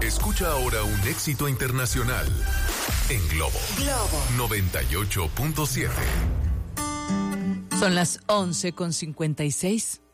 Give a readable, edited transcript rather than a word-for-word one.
Escucha ahora un éxito internacional en Globo 98.7. Son las 11:56.